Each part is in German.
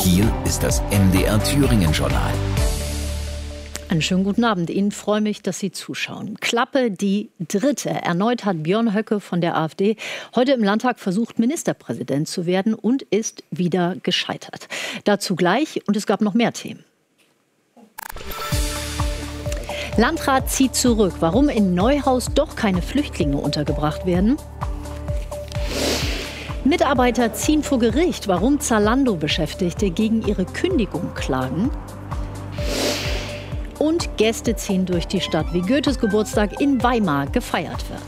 Hier ist das MDR Thüringen-Journal. Einen schönen guten Abend. Ihnen freue mich, dass Sie zuschauen. Klappe die dritte. Erneut hat Björn Höcke von der AfD heute im Landtag versucht, Ministerpräsident zu werden und ist wieder gescheitert. Dazu gleich, und es gab noch mehr Themen. Landrat zieht zurück. Warum in Neuhaus doch keine Flüchtlinge untergebracht werden? Mitarbeiter ziehen vor Gericht. Warum Zalando-Beschäftigte gegen ihre Kündigung klagen? Und Gäste ziehen durch die Stadt, wie Goethes Geburtstag in Weimar gefeiert wird.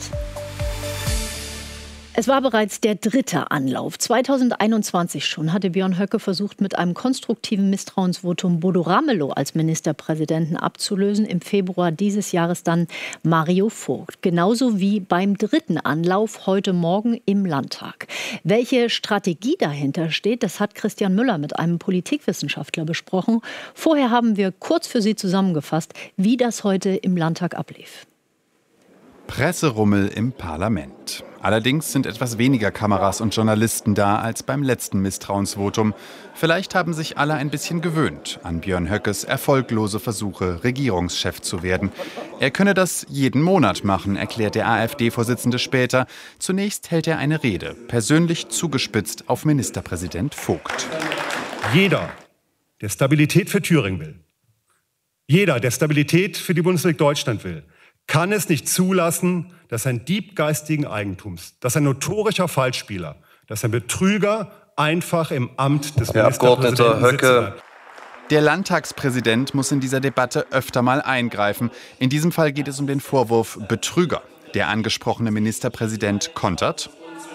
Es war bereits der dritte Anlauf. 2021 schon hatte Björn Höcke versucht, mit einem konstruktiven Misstrauensvotum Bodo Ramelow als Ministerpräsidenten abzulösen. Im Februar dieses Jahres dann Mario Vogt. Genauso wie beim dritten Anlauf heute Morgen im Landtag. Welche Strategie dahinter steht, das hat Christian Müller mit einem Politikwissenschaftler besprochen. Vorher haben wir kurz für Sie zusammengefasst, wie das heute im Landtag ablief. Presserummel im Parlament. Allerdings sind etwas weniger Kameras und Journalisten da als beim letzten Misstrauensvotum. Vielleicht haben sich alle ein bisschen gewöhnt an Björn Höckes erfolglose Versuche, Regierungschef zu werden. Er könne das jeden Monat machen, erklärt der AfD-Vorsitzende später. Zunächst hält er eine Rede, persönlich zugespitzt auf Ministerpräsident Vogt. Jeder, der Stabilität für Thüringen will, jeder, der Stabilität für die Bundesrepublik Deutschland will, kann es nicht zulassen, dass ein Dieb geistigen Eigentums, dass ein notorischer Falschspieler, dass ein Betrüger einfach im Amt des Ministerpräsidenten Höcke. Der Landtagspräsident muss in dieser Debatte öfter mal eingreifen. In diesem Fall geht es um den Vorwurf Betrüger. Der angesprochene Ministerpräsident kontert.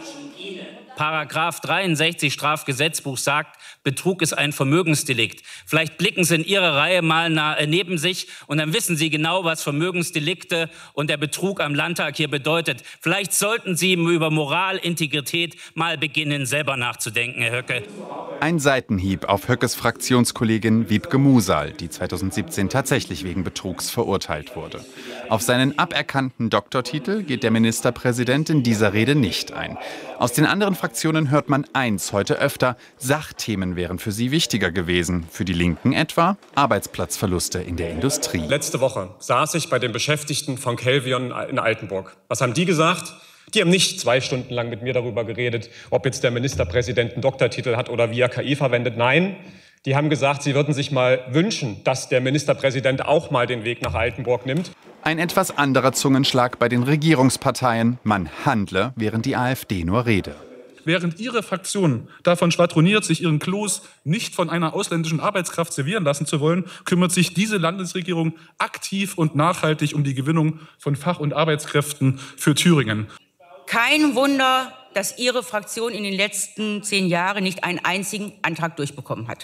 Paragraph 63 Strafgesetzbuch sagt, Betrug ist ein Vermögensdelikt. Vielleicht blicken Sie in Ihre Reihe mal neben sich und dann wissen Sie genau, was Vermögensdelikte und der Betrug am Landtag hier bedeutet. Vielleicht sollten Sie über Moral, Integrität mal beginnen, selber nachzudenken, Herr Höcke. Ein Seitenhieb auf Höckes Fraktionskollegin Wiebke Musal, die 2017 tatsächlich wegen Betrugs verurteilt wurde. Auf seinen aberkannten Doktortitel geht der Ministerpräsident in dieser Rede nicht ein. Aus den anderen Fraktionen hört man eins heute öfter: Sachthemen wären für sie wichtiger gewesen. Für die Linken etwa Arbeitsplatzverluste in der Industrie. Letzte Woche saß ich bei den Beschäftigten von Kelvion in Altenburg. Was haben die gesagt? Die haben nicht 2 Stunden lang mit mir darüber geredet, ob jetzt der Ministerpräsident einen Doktortitel hat oder wie er KI verwendet. Nein, die haben gesagt, sie würden sich mal wünschen, dass der Ministerpräsident auch mal den Weg nach Altenburg nimmt. Ein etwas anderer Zungenschlag bei den Regierungsparteien. Man handle, während die AfD nur rede. Während Ihre Fraktion davon schwadroniert, sich ihren Kloß nicht von einer ausländischen Arbeitskraft servieren lassen zu wollen, kümmert sich diese Landesregierung aktiv und nachhaltig um die Gewinnung von Fach- und Arbeitskräften für Thüringen. Kein Wunder, dass Ihre Fraktion in den letzten 10 Jahren nicht einen einzigen Antrag durchbekommen hat.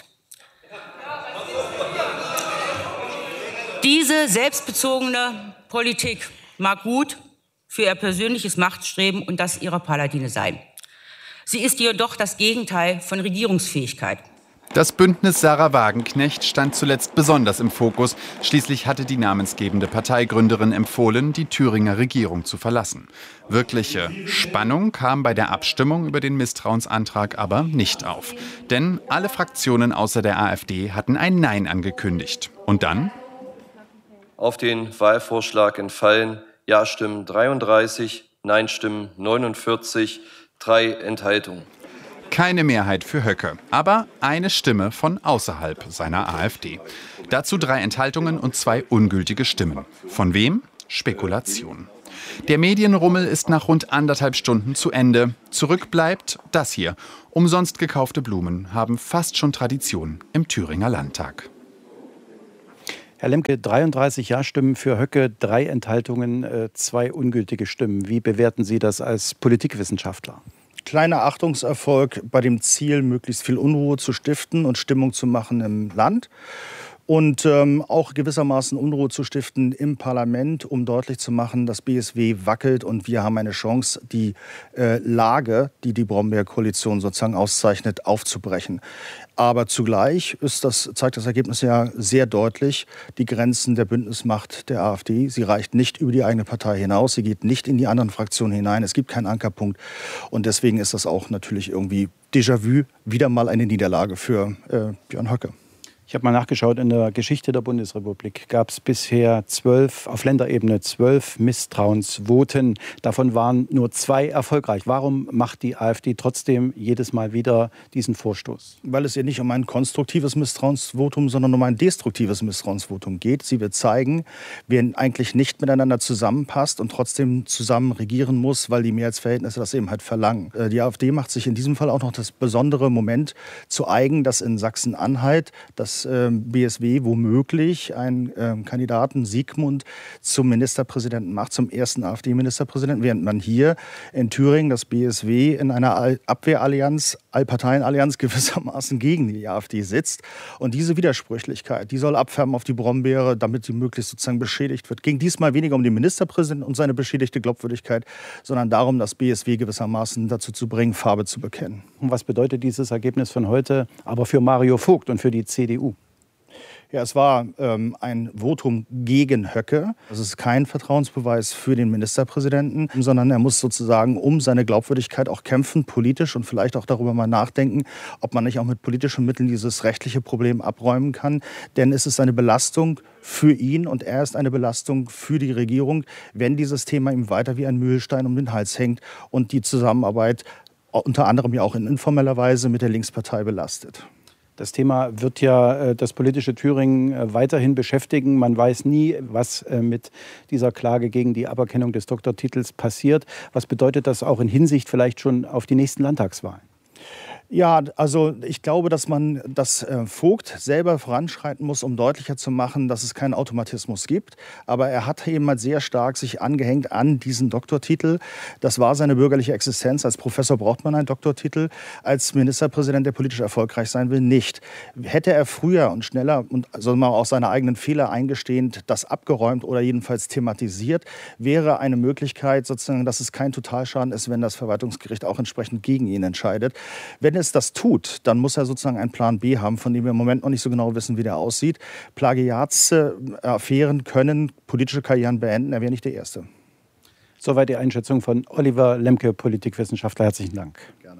Diese selbstbezogene Politik mag gut für Ihr persönliches Machtstreben und das Ihrer Paladine sein. Sie ist jedoch das Gegenteil von Regierungsfähigkeit. Das Bündnis Sarah Wagenknecht stand zuletzt besonders im Fokus. Schließlich hatte die namensgebende Parteigründerin empfohlen, die Thüringer Regierung zu verlassen. Wirkliche Spannung kam bei der Abstimmung über den Misstrauensantrag aber nicht auf. Denn alle Fraktionen außer der AfD hatten ein Nein angekündigt. Und dann? Auf den Wahlvorschlag entfallen Ja-Stimmen 33, Nein-Stimmen 49, 3 Enthaltungen. Keine Mehrheit für Höcke, aber eine Stimme von außerhalb seiner AfD. Dazu 3 Enthaltungen und 2 ungültige Stimmen. Von wem? Spekulation. Der Medienrummel ist nach rund 1,5 Stunden zu Ende. Zurück bleibt das hier. Umsonst gekaufte Blumen haben fast schon Tradition im Thüringer Landtag. Herr Lemke, 33 Ja-Stimmen für Höcke, 3 Enthaltungen, 2 ungültige Stimmen. Wie bewerten Sie das als Politikwissenschaftler? Kleiner Achtungserfolg bei dem Ziel, möglichst viel Unruhe zu stiften und Stimmung zu machen im Land. Und auch gewissermaßen Unruhe zu stiften im Parlament, um deutlich zu machen, dass BSW wackelt und wir haben eine Chance, die Lage, die die Brombeer-Koalition sozusagen auszeichnet, aufzubrechen. Aber zugleich zeigt das Ergebnis ja sehr deutlich die Grenzen der Bündnismacht der AfD. Sie reicht nicht über die eigene Partei hinaus, sie geht nicht in die anderen Fraktionen hinein, es gibt keinen Ankerpunkt. Und deswegen ist das auch natürlich irgendwie Déjà-vu, wieder mal eine Niederlage für Björn Höcke. Ich habe mal nachgeschaut, in der Geschichte der Bundesrepublik gab es bisher auf Länderebene 12 Misstrauensvoten. Davon waren nur 2 erfolgreich. Warum macht die AfD trotzdem jedes Mal wieder diesen Vorstoß? Weil es ihr nicht um ein konstruktives Misstrauensvotum, sondern um ein destruktives Misstrauensvotum geht. Sie will zeigen, wer eigentlich nicht miteinander zusammenpasst und trotzdem zusammen regieren muss, weil die Mehrheitsverhältnisse das eben halt verlangen. Die AfD macht sich in diesem Fall auch noch das besondere Moment zu eigen, dass in Sachsen-Anhalt das BSW womöglich einen Kandidaten Siegmund zum Ministerpräsidenten macht, zum ersten AfD-Ministerpräsidenten, während man hier in Thüringen das BSW in einer Abwehrallianz, Allparteienallianz gewissermaßen gegen die AfD sitzt. Und diese Widersprüchlichkeit, die soll abfärben auf die Brombeere, damit sie möglichst sozusagen beschädigt wird. Ging diesmal weniger um den Ministerpräsidenten und seine beschädigte Glaubwürdigkeit, sondern darum, das BSW gewissermaßen dazu zu bringen, Farbe zu bekennen. Und was bedeutet dieses Ergebnis von heute aber für Mario Vogt und für die CDU? Ja, es war ein Votum gegen Höcke. Das ist kein Vertrauensbeweis für den Ministerpräsidenten, sondern er muss sozusagen um seine Glaubwürdigkeit auch kämpfen, politisch, und vielleicht auch darüber mal nachdenken, ob man nicht auch mit politischen Mitteln dieses rechtliche Problem abräumen kann. Denn es ist eine Belastung für ihn und er ist eine Belastung für die Regierung, wenn dieses Thema ihm weiter wie ein Mühlstein um den Hals hängt und die Zusammenarbeit unter anderem ja auch in informeller Weise mit der Linkspartei belastet. Das Thema wird ja das politische Thüringen weiterhin beschäftigen. Man weiß nie, was mit dieser Klage gegen die Aberkennung des Doktortitels passiert. Was bedeutet das auch in Hinsicht vielleicht schon auf die nächsten Landtagswahlen? Ja, also ich glaube, dass man das Vogt selber voranschreiten muss, um deutlicher zu machen, dass es keinen Automatismus gibt. Aber er hat eben mal sehr stark sich angehängt an diesen Doktortitel. Das war seine bürgerliche Existenz. Als Professor braucht man einen Doktortitel. Als Ministerpräsident, der politisch erfolgreich sein will, nicht. Hätte er früher und schneller und soll man auch seine eigenen Fehler eingestehend das abgeräumt oder jedenfalls thematisiert, wäre eine Möglichkeit sozusagen, dass es kein Totalschaden ist, wenn das Verwaltungsgericht auch entsprechend gegen ihn entscheidet. Wenn es das tut, dann muss er sozusagen einen Plan B haben, von dem wir im Moment noch nicht so genau wissen, wie der aussieht. Plagiatsaffären können politische Karrieren beenden. Er wäre nicht der Erste. Soweit die Einschätzung von Oliver Lemke, Politikwissenschaftler. Herzlichen Dank. Gerne.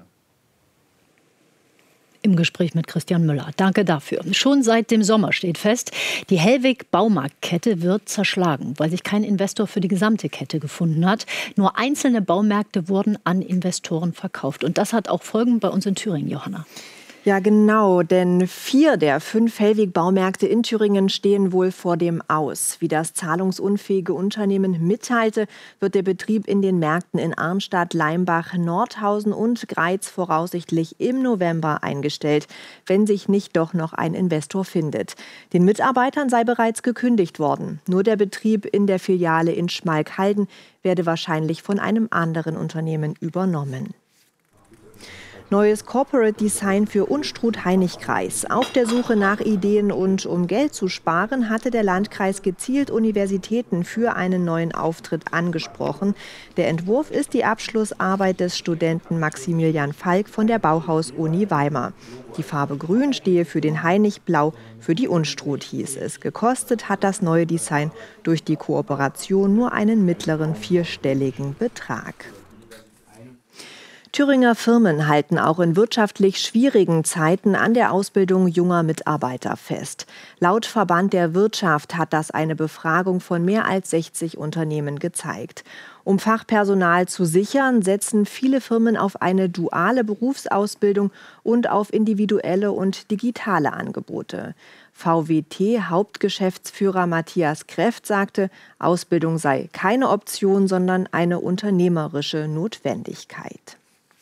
Im Gespräch mit Christian Müller. Danke dafür. Schon seit dem Sommer steht fest, die Hellweg-Baumarktkette wird zerschlagen, weil sich kein Investor für die gesamte Kette gefunden hat. Nur einzelne Baumärkte wurden an Investoren verkauft. Und das hat auch Folgen bei uns in Thüringen, Johanna. Ja, genau, denn 4 der 5 Hellweg-Baumärkte in Thüringen stehen wohl vor dem Aus. Wie das zahlungsunfähige Unternehmen mitteilte, wird der Betrieb in den Märkten in Arnstadt, Leimbach, Nordhausen und Greiz voraussichtlich im November eingestellt, wenn sich nicht doch noch ein Investor findet. Den Mitarbeitern sei bereits gekündigt worden. Nur der Betrieb in der Filiale in Schmalkalden werde wahrscheinlich von einem anderen Unternehmen übernommen. Neues Corporate Design für Unstrut-Hainich-Kreis. Auf der Suche nach Ideen und um Geld zu sparen, hatte der Landkreis gezielt Universitäten für einen neuen Auftritt angesprochen. Der Entwurf ist die Abschlussarbeit des Studenten Maximilian Falk von der Bauhaus-Uni Weimar. Die Farbe Grün stehe für den Hainich, Blau für die Unstrut, hieß es. Gekostet hat das neue Design durch die Kooperation nur einen mittleren 4-stelligen Betrag. Thüringer Firmen halten auch in wirtschaftlich schwierigen Zeiten an der Ausbildung junger Mitarbeiter fest. Laut Verband der Wirtschaft hat das eine Befragung von mehr als 60 Unternehmen gezeigt. Um Fachpersonal zu sichern, setzen viele Firmen auf eine duale Berufsausbildung und auf individuelle und digitale Angebote. VWT-Hauptgeschäftsführer Matthias Kräft sagte, Ausbildung sei keine Option, sondern eine unternehmerische Notwendigkeit.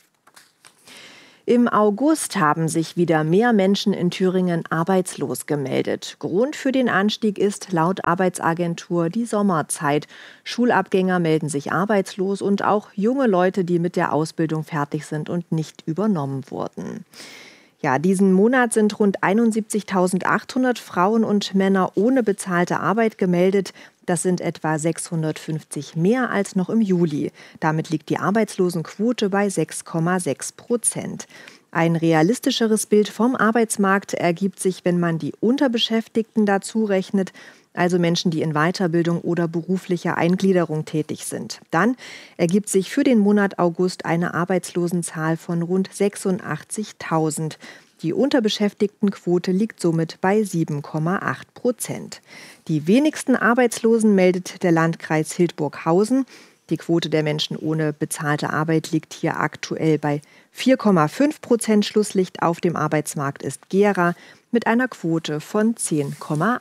Im August haben sich wieder mehr Menschen in Thüringen arbeitslos gemeldet. Grund für den Anstieg ist laut Arbeitsagentur die Sommerzeit. Schulabgänger melden sich arbeitslos und auch junge Leute, die mit der Ausbildung fertig sind und nicht übernommen wurden. Ja, diesen Monat sind rund 71.800 Frauen und Männer ohne bezahlte Arbeit gemeldet. Das sind etwa 650 mehr als noch im Juli. Damit liegt die Arbeitslosenquote bei 6,6%. Ein realistischeres Bild vom Arbeitsmarkt ergibt sich, wenn man die Unterbeschäftigten dazu rechnet. also Menschen, die in Weiterbildung oder beruflicher Eingliederung tätig sind. Dann ergibt sich für den Monat August eine Arbeitslosenzahl von rund 86.000. Die Unterbeschäftigtenquote liegt somit bei 7,8%. Die wenigsten Arbeitslosen meldet der Landkreis Hildburghausen. Die Quote der Menschen ohne bezahlte Arbeit liegt hier aktuell bei 4,5%. Schlusslicht auf dem Arbeitsmarkt ist Gera mit einer Quote von 10,8%.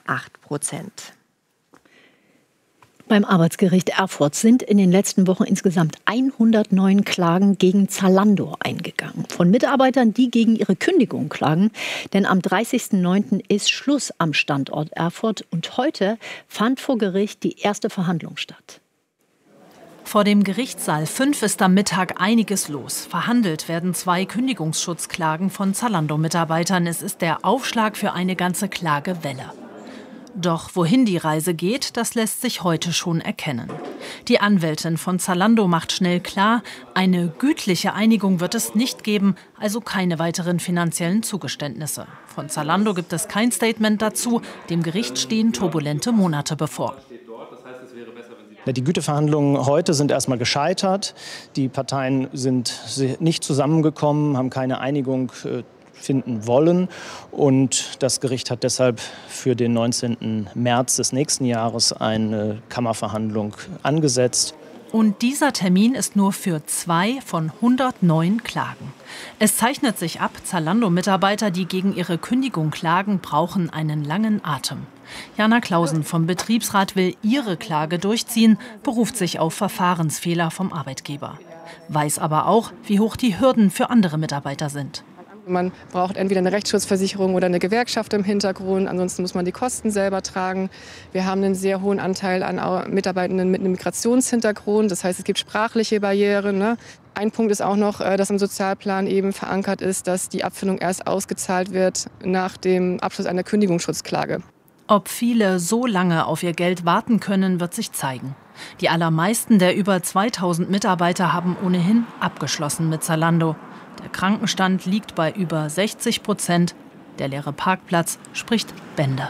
Beim Arbeitsgericht Erfurt sind in den letzten Wochen insgesamt 109 Klagen gegen Zalando eingegangen. Von Mitarbeitern, die gegen ihre Kündigung klagen. Denn am 30.09. ist Schluss am Standort Erfurt. Und heute fand vor Gericht die erste Verhandlung statt. Vor dem Gerichtssaal 5 ist am Mittag einiges los. Verhandelt werden 2 Kündigungsschutzklagen von Zalando-Mitarbeitern. Es ist der Aufschlag für eine ganze Klagewelle. Doch wohin die Reise geht, das lässt sich heute schon erkennen. Die Anwältin von Zalando macht schnell klar, eine gütliche Einigung wird es nicht geben, also keine weiteren finanziellen Zugeständnisse. Von Zalando gibt es kein Statement dazu. Dem Gericht stehen turbulente Monate bevor. Die Güteverhandlungen heute sind erstmal gescheitert. Die Parteien sind nicht zusammengekommen, haben keine Einigung finden wollen. Und das Gericht hat deshalb für den 19. März des nächsten Jahres eine Kammerverhandlung angesetzt. Und dieser Termin ist nur für 2 von 109 Klagen. Es zeichnet sich ab, Zalando-Mitarbeiter, die gegen ihre Kündigung klagen, brauchen einen langen Atem. Jana Clausen vom Betriebsrat will ihre Klage durchziehen, beruft sich auf Verfahrensfehler vom Arbeitgeber. Weiß aber auch, wie hoch die Hürden für andere Mitarbeiter sind. Man braucht entweder eine Rechtsschutzversicherung oder eine Gewerkschaft im Hintergrund. Ansonsten muss man die Kosten selber tragen. Wir haben einen sehr hohen Anteil an Mitarbeitenden mit einem Migrationshintergrund. Das heißt, es gibt sprachliche Barrieren. Ne? Ein Punkt ist auch noch, dass im Sozialplan eben verankert ist, dass die Abfindung erst ausgezahlt wird nach dem Abschluss einer Kündigungsschutzklage. Ob viele so lange auf ihr Geld warten können, wird sich zeigen. Die allermeisten der über 2000 Mitarbeiter haben ohnehin abgeschlossen mit Zalando. Der Krankenstand liegt bei über 60%. Der leere Parkplatz spricht Bände.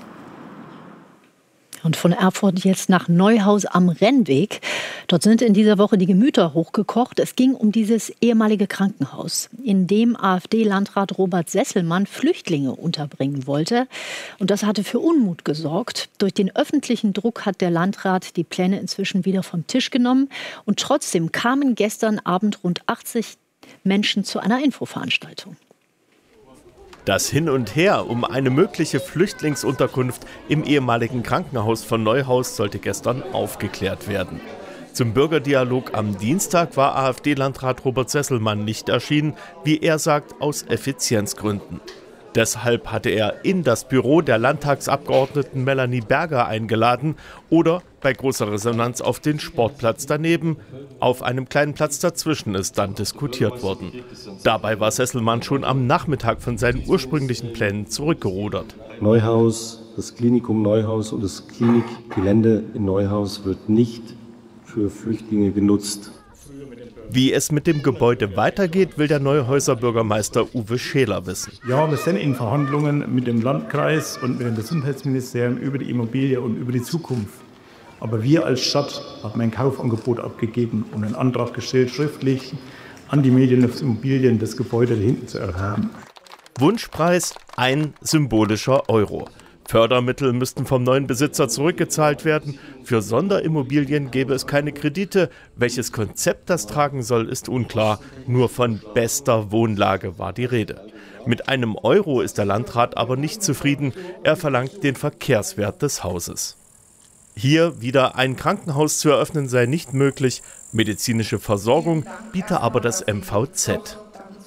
Und von Erfurt jetzt nach Neuhaus am Rennweg. Dort sind in dieser Woche die Gemüter hochgekocht. Es ging um dieses ehemalige Krankenhaus, in dem AfD-Landrat Robert Sesselmann Flüchtlinge unterbringen wollte. Und das hatte für Unmut gesorgt. Durch den öffentlichen Druck hat der Landrat die Pläne inzwischen wieder vom Tisch genommen. Und trotzdem kamen gestern Abend rund 80 Menschen zu einer Infoveranstaltung. Das Hin und Her um eine mögliche Flüchtlingsunterkunft im ehemaligen Krankenhaus von Neuhaus sollte gestern aufgeklärt werden. Zum Bürgerdialog am Dienstag war AfD-Landrat Robert Sesselmann nicht erschienen, wie er sagt, aus Effizienzgründen. Deshalb hatte er in das Büro der Landtagsabgeordneten Melanie Berger eingeladen oder bei großer Resonanz auf den Sportplatz daneben. Auf einem kleinen Platz dazwischen ist dann diskutiert worden. Dabei war Sesselmann schon am Nachmittag von seinen ursprünglichen Plänen zurückgerudert. Neuhaus, das Klinikum Neuhaus und das Klinikgelände in Neuhaus wird nicht für Flüchtlinge genutzt. Wie es mit dem Gebäude weitergeht, will der Neuhäuser Bürgermeister Uwe Scheler wissen. Ja, wir sind in Verhandlungen mit dem Landkreis und mit dem Gesundheitsministerium über die Immobilie und über die Zukunft. Aber wir als Stadt haben ein Kaufangebot abgegeben und einen Antrag gestellt, schriftlich an die Medieninvestimmobilien das Gebäude da hinten zu erwerben. Wunschpreis: ein symbolischer Euro. Fördermittel müssten vom neuen Besitzer zurückgezahlt werden. Für Sonderimmobilien gäbe es keine Kredite. Welches Konzept das tragen soll, ist unklar. Nur von bester Wohnlage war die Rede. Mit einem Euro ist der Landrat aber nicht zufrieden. Er verlangt den Verkehrswert des Hauses. Hier wieder ein Krankenhaus zu eröffnen sei nicht möglich. Medizinische Versorgung biete aber das MVZ.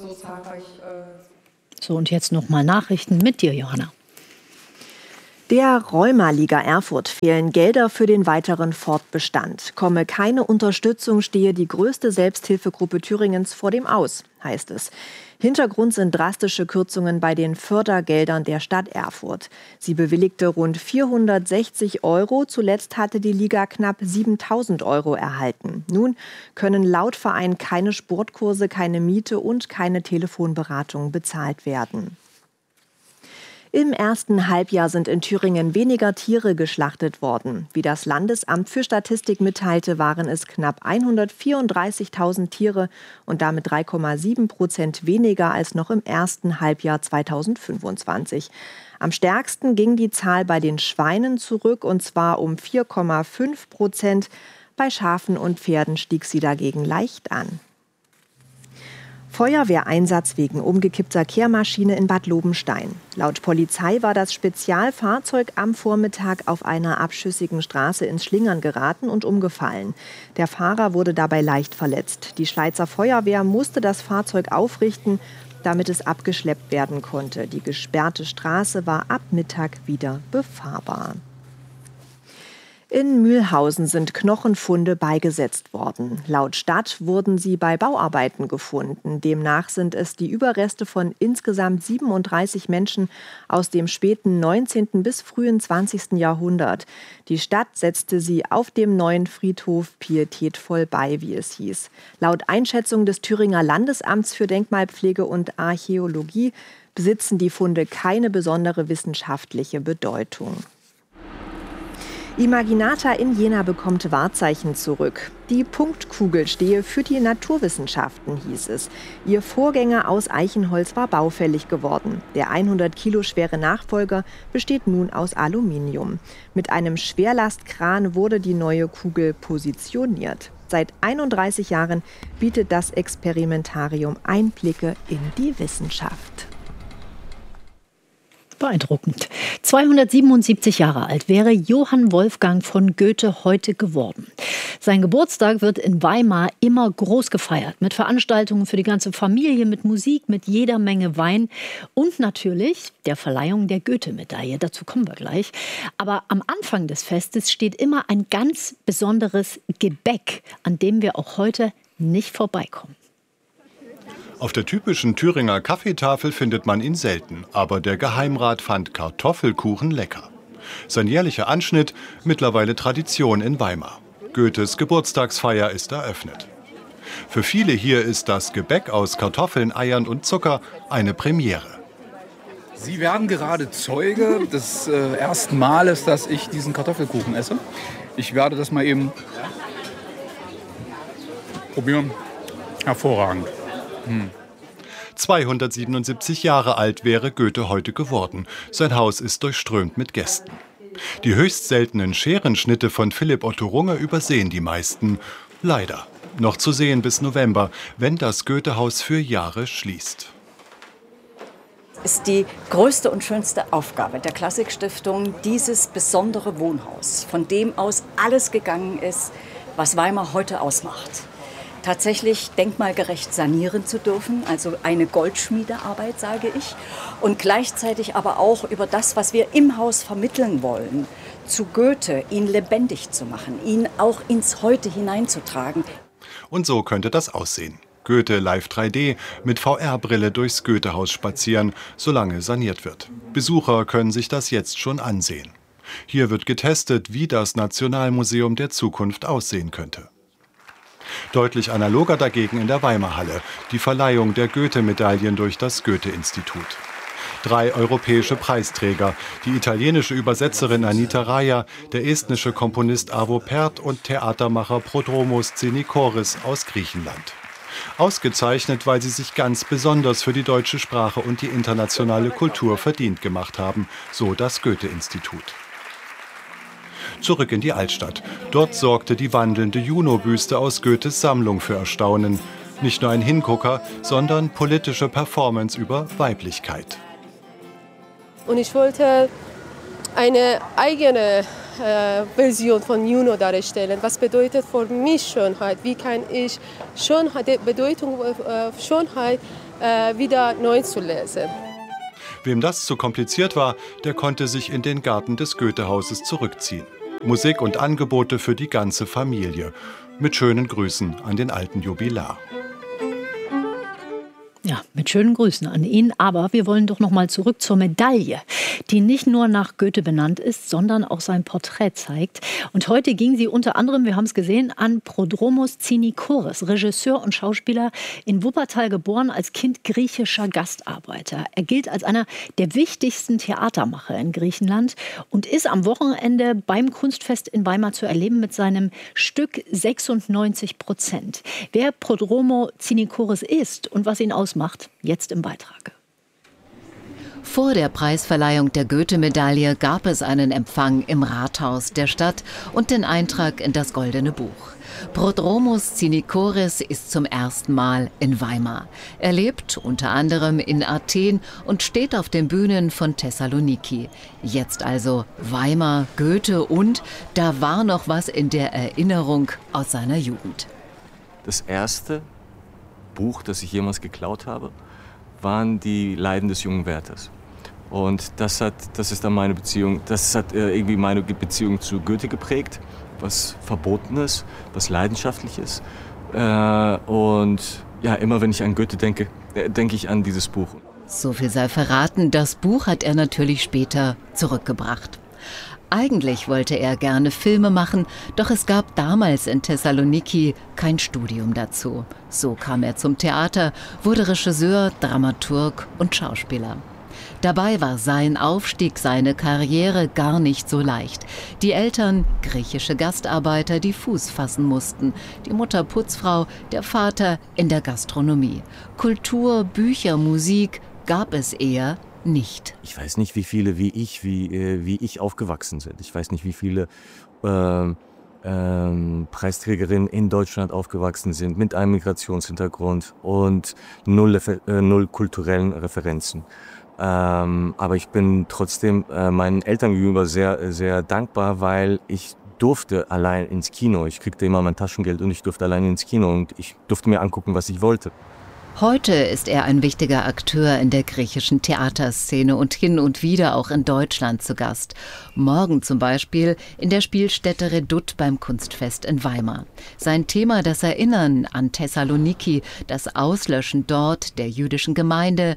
So, und jetzt nochmal Nachrichten mit dir, Johanna. Der Rheuma-Liga Erfurt fehlen Gelder für den weiteren Fortbestand. Komme keine Unterstützung, stehe die größte Selbsthilfegruppe Thüringens vor dem Aus, heißt es. Hintergrund sind drastische Kürzungen bei den Fördergeldern der Stadt Erfurt. Sie bewilligte rund 460 €. Zuletzt hatte die Liga knapp 7.000 € erhalten. Nun können laut Verein keine Sportkurse, keine Miete und keine Telefonberatung bezahlt werden. Im ersten Halbjahr sind in Thüringen weniger Tiere geschlachtet worden. Wie das Landesamt für Statistik mitteilte, waren es knapp 134.000 Tiere und damit 3,7% weniger als noch im ersten Halbjahr 2025. Am stärksten ging die Zahl bei den Schweinen zurück, und zwar um 4,5%. Bei Schafen und Pferden stieg sie dagegen leicht an. Feuerwehreinsatz wegen umgekippter Kehrmaschine in Bad Lobenstein. Laut Polizei war das Spezialfahrzeug am Vormittag auf einer abschüssigen Straße ins Schlingern geraten und umgefallen. Der Fahrer wurde dabei leicht verletzt. Die Schleizer Feuerwehr musste das Fahrzeug aufrichten, damit es abgeschleppt werden konnte. Die gesperrte Straße war ab Mittag wieder befahrbar. In Mühlhausen sind Knochenfunde beigesetzt worden. Laut Stadt wurden sie bei Bauarbeiten gefunden. Demnach sind es die Überreste von insgesamt 37 Menschen aus dem späten 19. bis frühen 20. Jahrhundert. Die Stadt setzte sie auf dem neuen Friedhof pietätvoll bei, wie es hieß. Laut Einschätzung des Thüringer Landesamts für Denkmalpflege und Archäologie besitzen die Funde keine besondere wissenschaftliche Bedeutung. Imaginata in Jena bekommt Wahrzeichen zurück. Die Punktkugel stehe für die Naturwissenschaften, hieß es. Ihr Vorgänger aus Eichenholz war baufällig geworden. Der 100 Kilo schwere Nachfolger besteht nun aus Aluminium. Mit einem Schwerlastkran wurde die neue Kugel positioniert. Seit 31 Jahren bietet das Experimentarium Einblicke in die Wissenschaft. Beeindruckend. 277 Jahre alt wäre Johann Wolfgang von Goethe heute geworden. Sein Geburtstag wird in Weimar immer groß gefeiert. Mit Veranstaltungen für die ganze Familie, mit Musik, mit jeder Menge Wein und natürlich der Verleihung der Goethe-Medaille. Dazu kommen wir gleich. Aber am Anfang des Festes steht immer ein ganz besonderes Gebäck, an dem wir auch heute nicht vorbeikommen. Auf der typischen Thüringer Kaffeetafel findet man ihn selten, aber der Geheimrat fand Kartoffelkuchen lecker. Sein jährlicher Anschnitt, mittlerweile Tradition in Weimar. Goethes Geburtstagsfeier ist eröffnet. Für viele hier ist das Gebäck aus Kartoffeln, Eiern und Zucker eine Premiere. Sie werden gerade Zeuge des ersten Males, dass ich diesen Kartoffelkuchen esse. Ich werde das mal eben probieren. Hervorragend. 277 Jahre alt wäre Goethe heute geworden. Sein Haus ist durchströmt mit Gästen. Die höchst seltenen Scherenschnitte von Philipp Otto Runge übersehen die meisten. Leider. Noch zu sehen bis November, wenn das Goethehaus für Jahre schließt. Ist die größte und schönste Aufgabe der Klassikstiftung dieses besondere Wohnhaus, von dem aus alles gegangen ist, was Weimar heute ausmacht. Tatsächlich denkmalgerecht sanieren zu dürfen, also eine Goldschmiedearbeit, sage ich, und gleichzeitig aber auch über das, was wir im Haus vermitteln wollen, zu Goethe, ihn lebendig zu machen, ihn auch ins Heute hineinzutragen. Und so könnte das aussehen. Goethe Live 3D mit VR-Brille durchs Goethehaus spazieren, solange saniert wird. Besucher können sich das jetzt schon ansehen. Hier wird getestet, wie das Nationalmuseum der Zukunft aussehen könnte. Deutlich analoger dagegen in der Weimarhalle, die Verleihung der Goethe-Medaillen durch das Goethe-Institut. 3 europäische Preisträger, die italienische Übersetzerin Anita Raja, der estnische Komponist Arvo Pärt und Theatermacher Prodromos Tsenikoris aus Griechenland. Ausgezeichnet, weil sie sich ganz besonders für die deutsche Sprache und die internationale Kultur verdient gemacht haben, so das Goethe-Institut. Zurück in die Altstadt. Dort sorgte die wandelnde Juno-Büste aus Goethes Sammlung für Erstaunen. Nicht nur ein Hingucker, sondern politische Performance über Weiblichkeit. Und ich wollte eine eigene Version von Juno darstellen. Was bedeutet für mich Schönheit? Wie kann ich Schönheit, die Bedeutung Schönheit wieder neu zu lesen? Wem das zu kompliziert war, der konnte sich in den Garten des Goethehauses zurückziehen. Musik und Angebote für die ganze Familie. Mit schönen Grüßen an den alten Jubilar. Ja, mit schönen Grüßen an ihn. Aber wir wollen doch noch mal zurück zur Medaille, die nicht nur nach Goethe benannt ist, sondern auch sein Porträt zeigt. Und heute ging sie unter anderem, wir haben es gesehen, an Prodromos Tsinikoris, Regisseur und Schauspieler, in Wuppertal geboren, als Kind griechischer Gastarbeiter. Er gilt als einer der wichtigsten Theatermacher in Griechenland und ist am Wochenende beim Kunstfest in Weimar zu erleben mit seinem Stück 96%. Wer Prodromo Tsinikoris ist und was ihn ausmacht, jetzt im Beitrag. Vor der Preisverleihung der Goethe-Medaille gab es einen Empfang im Rathaus der Stadt und den Eintrag in das Goldene Buch. Prodromos Tsinikoris ist zum ersten Mal in Weimar. Er lebt unter anderem in Athen und steht auf den Bühnen von Thessaloniki. Jetzt also Weimar, Goethe und da war noch was in der Erinnerung aus seiner Jugend. Das erste Buch, das ich jemals geklaut habe, waren die Leiden des jungen Werthers. Und das ist dann meine Beziehung, das hat irgendwie meine Beziehung zu Goethe geprägt, was Verbotenes, was Leidenschaftliches. Und ja, immer wenn ich an Goethe denke, denke ich an dieses Buch. So viel sei verraten, das Buch hat er natürlich später zurückgebracht. Eigentlich wollte er gerne Filme machen, doch es gab damals in Thessaloniki kein Studium dazu. So kam er zum Theater, wurde Regisseur, Dramaturg und Schauspieler. Dabei war sein Aufstieg, seine Karriere gar nicht so leicht. Die Eltern, griechische Gastarbeiter, die Fuß fassen mussten. Die Mutter Putzfrau, der Vater in der Gastronomie. Kultur, Bücher, Musik gab es eher nicht. Ich weiß nicht, wie viele wie ich aufgewachsen sind. Ich weiß nicht, wie viele Preisträgerinnen in Deutschland aufgewachsen sind mit einem Migrationshintergrund und null kulturellen Referenzen. Aber ich bin trotzdem meinen Eltern gegenüber sehr, sehr dankbar, weil ich durfte allein ins Kino. Ich kriegte immer mein Taschengeld und ich durfte allein ins Kino und ich durfte mir angucken, was ich wollte. Heute ist er ein wichtiger Akteur in der griechischen Theaterszene und hin und wieder auch in Deutschland zu Gast. Morgen zum Beispiel in der Spielstätte Redoute beim Kunstfest in Weimar. Sein Thema das Erinnern an Thessaloniki, das Auslöschen dort der jüdischen Gemeinde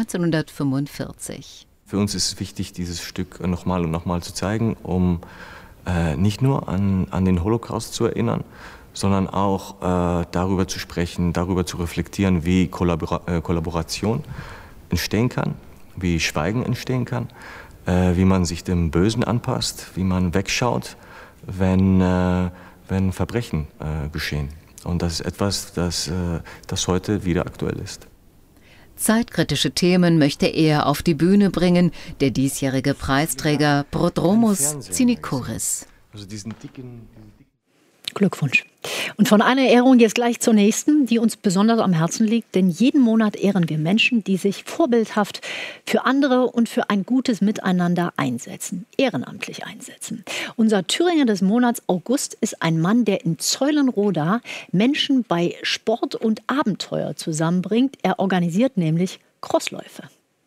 1945. Für uns ist es wichtig, dieses Stück nochmal und nochmal zu zeigen, um nicht nur an den Holocaust zu erinnern, sondern auch darüber zu sprechen, darüber zu reflektieren, wie Kollaboration entstehen kann, wie Schweigen entstehen kann, wie man sich dem Bösen anpasst, wie man wegschaut, wenn Verbrechen geschehen. Und das ist etwas, das heute wieder aktuell ist. Zeitkritische Themen möchte er auf die Bühne bringen, der diesjährige Preisträger Prodromos Tsinikoris. Also diesen dicken Glückwunsch. Und von einer Ehrung jetzt gleich zur nächsten, die uns besonders am Herzen liegt. Denn jeden Monat ehren wir Menschen, die sich vorbildhaft für andere und für ein gutes Miteinander einsetzen, ehrenamtlich einsetzen. Unser Thüringer des Monats August ist ein Mann, der in Zeulenroda Menschen bei Sport und Abenteuer zusammenbringt. Er organisiert nämlich Crossläufe.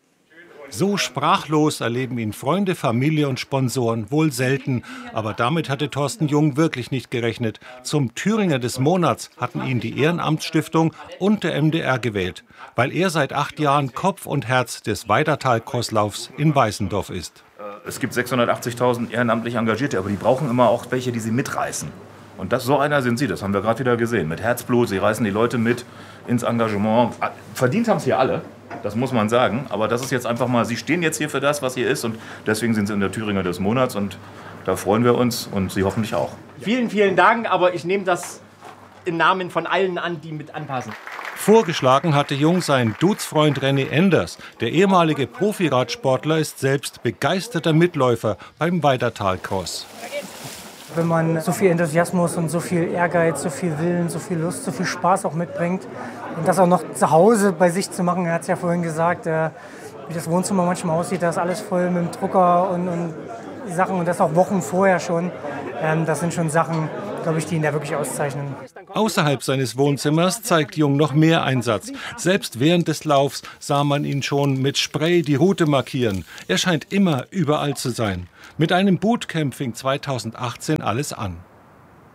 So sprachlos erleben ihn Freunde, Familie und Sponsoren wohl selten. Aber damit hatte Thorsten Jung wirklich nicht gerechnet. Zum Thüringer des Monats hatten ihn die Ehrenamtsstiftung und der MDR gewählt, weil er seit 8 Jahren Kopf und Herz des Weitertal-Crosslaufs in Weißendorf ist. Es gibt 680.000 ehrenamtlich Engagierte, aber die brauchen immer auch welche, die sie mitreißen. Und so einer sind Sie, das haben wir gerade wieder gesehen. Mit Herzblut, Sie reißen die Leute mit ins Engagement. Verdient haben es hier alle, das muss man sagen. Aber das ist jetzt einfach mal, Sie stehen jetzt hier für das, was hier ist. Und deswegen sind Sie in der Thüringer des Monats. Und da freuen wir uns und Sie hoffentlich auch. Vielen, vielen Dank, aber ich nehme das im Namen von allen an, die mit anpassen. Vorgeschlagen hatte Jung seinen Dudesfreund René Enders. Der ehemalige Profiradsportler ist selbst begeisterter Mitläufer beim Weitertal-Cross. Wenn man so viel Enthusiasmus und so viel Ehrgeiz, so viel Willen, so viel Lust, so viel Spaß auch mitbringt und das auch noch zu Hause bei sich zu machen, er hat es ja vorhin gesagt, wie das Wohnzimmer manchmal aussieht, da ist alles voll mit dem Drucker und Sachen und das auch Wochen vorher schon. Das sind schon Sachen, glaube ich, die ihn da wirklich auszeichnen. Außerhalb seines Wohnzimmers zeigt Jung noch mehr Einsatz. Selbst während des Laufs sah man ihn schon mit Spray die Route markieren. Er scheint immer überall zu sein. Mit einem Bootcamp fing 2018 alles an.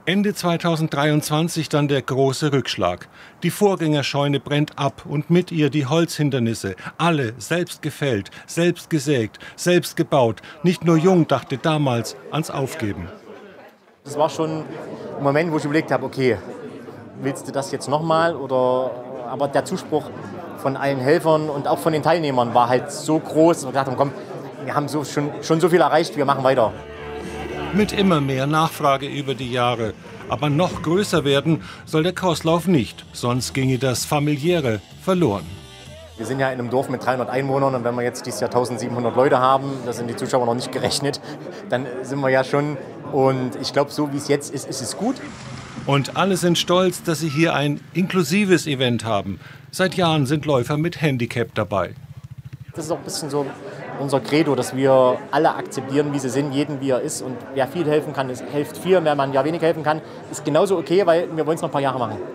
Ende 2023 dann der große Rückschlag. Die Vorgängerscheune brennt ab und mit ihr die Holzhindernisse. Alle selbst gefällt, selbst gesägt, selbst gebaut. Nicht nur Jung dachte damals ans Aufgeben. Das war schon ein Moment, wo ich überlegt habe, okay, willst du das jetzt nochmal? Aber der Zuspruch von allen Helfern und auch von den Teilnehmern war halt so groß, dass wir gedacht haben, komm, wir haben schon so viel erreicht, wir machen weiter. Mit immer mehr Nachfrage über die Jahre. Aber noch größer werden soll der Kostlauf nicht, sonst ginge das Familiäre verloren. Wir sind ja in einem Dorf mit 300 Einwohnern und wenn wir jetzt dieses Jahr 1700 Leute haben, das sind die Zuschauer noch nicht gerechnet, dann sind wir ja schon, und ich glaube, so wie es jetzt ist, ist es gut. Und alle sind stolz, dass sie hier ein inklusives Event haben. Seit Jahren sind Läufer mit Handicap dabei. Das ist auch ein bisschen so unser Credo, dass wir alle akzeptieren, wie sie sind, jeden wie er ist. Und wer viel helfen kann, hilft viel. Wer man ja wenig helfen kann, ist genauso okay, weil wir wollen es noch ein paar Jahre machen.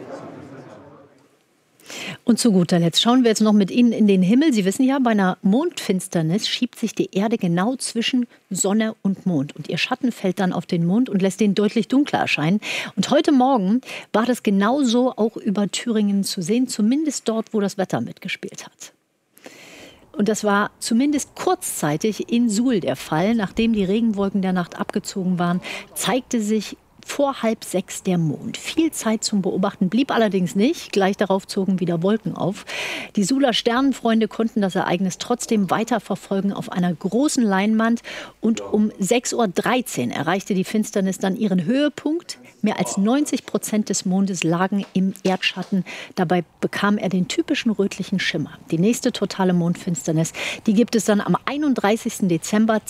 Und zu guter Letzt schauen wir jetzt noch mit Ihnen in den Himmel. Sie wissen ja, bei einer Mondfinsternis schiebt sich die Erde genau zwischen Sonne und Mond. Und ihr Schatten fällt dann auf den Mond und lässt den deutlich dunkler erscheinen. Und heute Morgen war das genauso auch über Thüringen zu sehen, zumindest dort, wo das Wetter mitgespielt hat. Und das war zumindest kurzzeitig in Suhl der Fall. Nachdem die Regenwolken der Nacht abgezogen waren, zeigte sich vor 5:30 der Mond. Viel Zeit zum Beobachten blieb allerdings nicht. Gleich darauf zogen wieder Wolken auf. Die Suhler Sternenfreunde konnten das Ereignis trotzdem weiterverfolgen auf einer großen Leinwand. Und um 6:13 Uhr erreichte die Finsternis dann ihren Höhepunkt. Mehr als 90% des Mondes lagen im Erdschatten. Dabei bekam er den typischen rötlichen Schimmer. Die nächste totale Mondfinsternis, die gibt es dann am 31. Dezember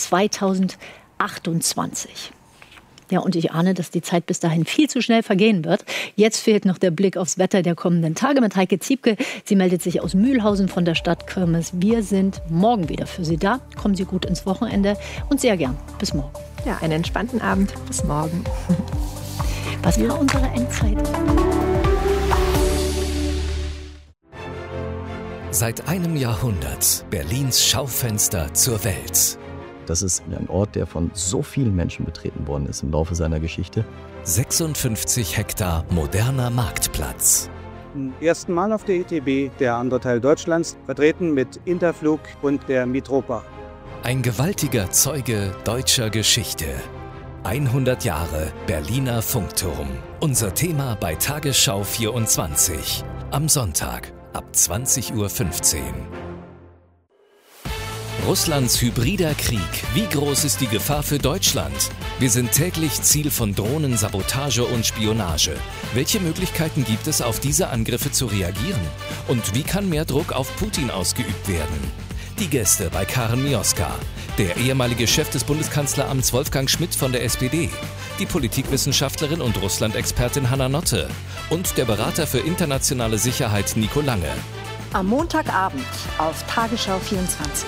2028. Ja, und ich ahne, dass die Zeit bis dahin viel zu schnell vergehen wird. Jetzt fehlt noch der Blick aufs Wetter der kommenden Tage mit Heike Ziebke. Sie meldet sich aus Mühlhausen von der Stadtkirmes. Wir sind morgen wieder für Sie da. Kommen Sie gut ins Wochenende und sehr gern. Bis morgen. Ja, einen entspannten Abend. Bis morgen. Was war unsere Endzeit? Seit einem Jahrhundert Berlins Schaufenster zur Welt. Das ist ein Ort, der von so vielen Menschen betreten worden ist im Laufe seiner Geschichte. 56 Hektar moderner Marktplatz. Zum ersten Mal auf der ITB, der andere Teil Deutschlands, vertreten mit Interflug und der Mitropa. Ein gewaltiger Zeuge deutscher Geschichte. 100 Jahre Berliner Funkturm. Unser Thema bei Tagesschau 24. Am Sonntag ab 20:15 Uhr. Russlands hybrider Krieg. Wie groß ist die Gefahr für Deutschland? Wir sind täglich Ziel von Drohnen, Sabotage und Spionage. Welche Möglichkeiten gibt es, auf diese Angriffe zu reagieren? Und wie kann mehr Druck auf Putin ausgeübt werden? Die Gäste bei Karen Mioska. Der ehemalige Chef des Bundeskanzleramts Wolfgang Schmidt von der SPD. Die Politikwissenschaftlerin und Russland-Expertin Hanna Notte. Und der Berater für internationale Sicherheit Nico Lange. Am Montagabend auf Tagesschau 24.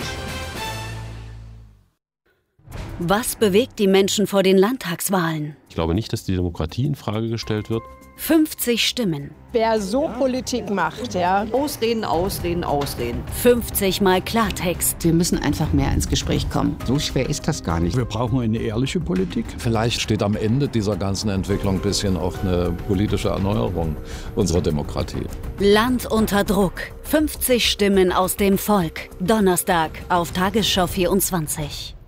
Was bewegt die Menschen vor den Landtagswahlen? Ich glaube nicht, dass die Demokratie in Frage gestellt wird. 50 Stimmen. Wer so Politik macht, ja. Ausreden, Ausreden, Ausreden. 50 Mal Klartext. Wir müssen einfach mehr ins Gespräch kommen. So schwer ist das gar nicht. Wir brauchen eine ehrliche Politik. Vielleicht steht am Ende dieser ganzen Entwicklung ein bisschen auch eine politische Erneuerung unserer Demokratie. Land unter Druck. 50 Stimmen aus dem Volk. Donnerstag auf Tagesschau 24.